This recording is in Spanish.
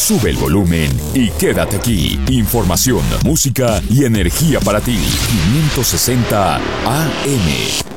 Sube el volumen y quédate aquí. Información, música y energía para ti. 560 AM.